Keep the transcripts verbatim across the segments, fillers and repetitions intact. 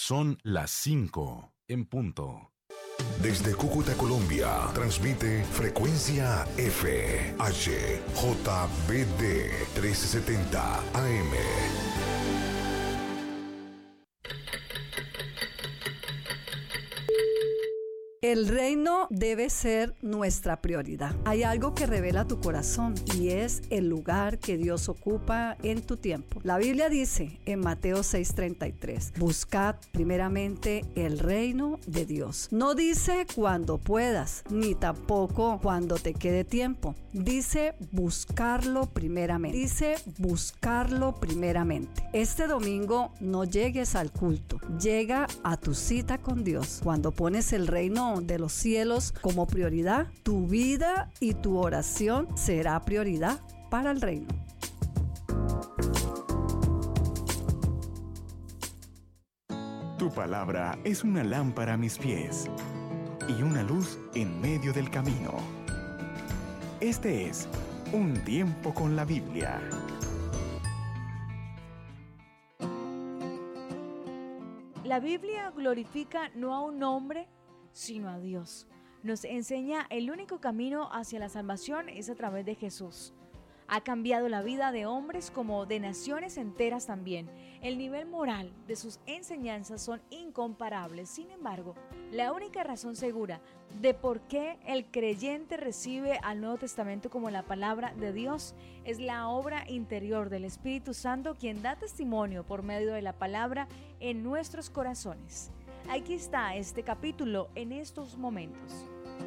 Son las cinco en punto. Desde Cúcuta, Colombia, transmite Frecuencia F, H, J B D trescientos setenta A M. El reino debe ser nuestra prioridad. Hay algo que revela tu corazón y es el lugar que Dios ocupa en tu tiempo. La Biblia dice en Mateo seis treinta y tres, buscad primeramente el reino de Dios. No dice cuando puedas, ni tampoco cuando te quede tiempo. Dice buscarlo primeramente. Dice buscarlo primeramente. Este domingo no llegues al culto, llega a tu cita con Dios. Cuando pones el reino de los cielos como prioridad, tu vida y tu oración será prioridad para el reino. Tu palabra es una lámpara a mis pies y una luz en medio del camino. Este es Un Tiempo con la Biblia. La Biblia glorifica no a un hombre, sino a Dios. Nos enseña el único camino hacia la salvación es a través de Jesús. Ha cambiado la vida de hombres como de naciones enteras también. El nivel moral de sus enseñanzas son incomparables. Sin embargo, la única razón segura de por qué el creyente recibe al Nuevo Testamento como la palabra de Dios es la obra interior del Espíritu Santo, quien da testimonio por medio de la palabra en nuestros corazones. Aquí está este capítulo en estos momentos.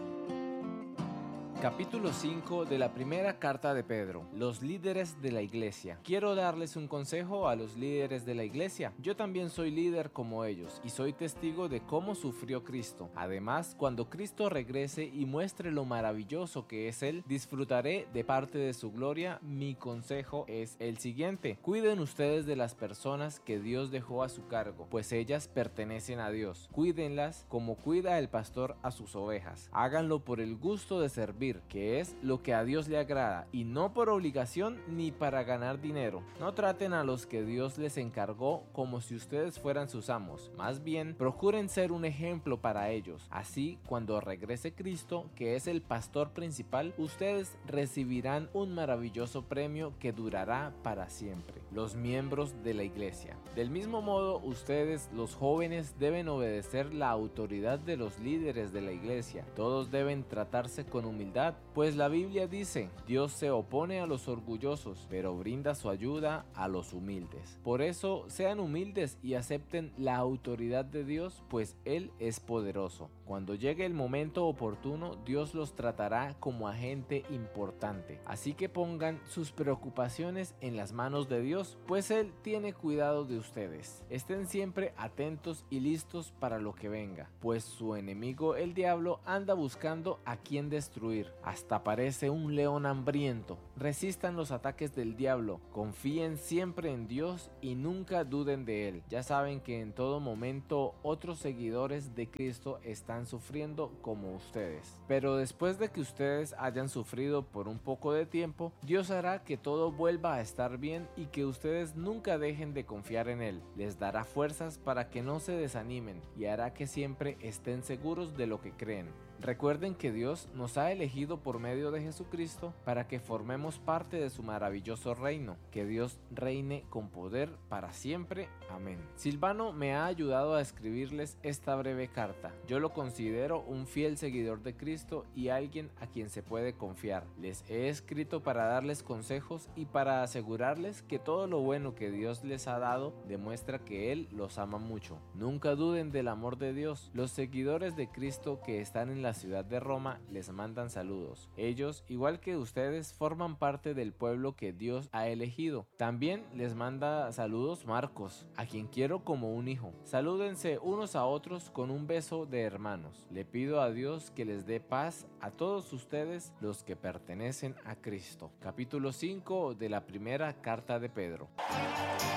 Capítulo cinco de la primera carta de Pedro. Los líderes de la iglesia. Quiero darles un consejo a los líderes de la iglesia. Yo también soy líder como ellos y soy testigo de cómo sufrió Cristo. Además, cuando Cristo regrese y muestre lo maravilloso que es Él, disfrutaré de parte de su gloria. Mi consejo es el siguiente: cuiden ustedes de las personas que Dios dejó a su cargo, pues ellas pertenecen a Dios. Cuídenlas como cuida el pastor a sus ovejas. Háganlo por el gusto de servir, que es lo que a Dios le agrada, y no por obligación ni para ganar dinero. No traten a los que Dios les encargó como si ustedes fueran sus amos. Más bien, procuren ser un ejemplo para ellos. Así, cuando regrese Cristo, que es el pastor principal, ustedes recibirán un maravilloso premio que durará para siempre. Los miembros de la iglesia. Del mismo modo, ustedes, los jóvenes, deben obedecer la autoridad de los líderes de la iglesia. Todos deben tratarse con humildad, pues la Biblia dice: Dios se opone a los orgullosos, pero brinda su ayuda a los humildes. Por eso, sean humildes y acepten la autoridad de Dios, pues Él es poderoso. Cuando llegue el momento oportuno, Dios los tratará como a gente importante. Así que pongan sus preocupaciones en las manos de Dios, pues Él tiene cuidado de ustedes. Estén siempre atentos y listos para lo que venga, pues su enemigo, el diablo, anda buscando a quien destruir. Hasta parece un león hambriento. Resistan los ataques del diablo, confíen siempre en Dios y nunca duden de Él. Ya saben que en todo momento otros seguidores de Cristo están sufriendo como ustedes. Pero después de que ustedes hayan sufrido por un poco de tiempo, Dios hará que todo vuelva a estar bien y que ustedes nunca dejen de confiar en Él. Les dará fuerzas para que no se desanimen y hará que siempre estén seguros de lo que creen. Recuerden que Dios nos ha elegido por medio de Jesucristo para que formemos parte de su maravilloso reino. Que Dios reine con poder para siempre. Amén. Silvano me ha ayudado a escribirles esta breve carta. Yo lo considero un fiel seguidor de Cristo y alguien a quien se puede confiar. Les he escrito para darles consejos y para asegurarles que todo lo bueno que Dios les ha dado demuestra que Él los ama mucho. Nunca duden del amor de Dios. Los seguidores de Cristo que están en la ciudad de Roma les mandan saludos. Ellos, igual que ustedes, forman parte del pueblo que Dios ha elegido. También les manda saludos Marcos, a quien quiero como un hijo. Salúdense unos a otros con un beso de hermanos. Le pido a Dios que les dé paz a todos ustedes, los que pertenecen a Cristo. Capítulo cinco de la primera carta de Pedro.